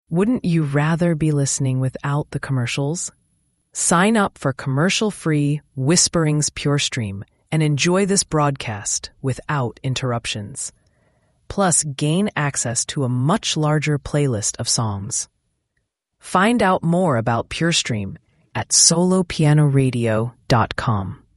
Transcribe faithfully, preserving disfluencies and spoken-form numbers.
Wouldn't you rather be listening without the commercials? Sign up for commercial-free Whisperings Pure Stream and enjoy this broadcast without interruptions. Plus, gain access to a much larger playlist of songs. Find out more about PureStream at solo piano radio dot com.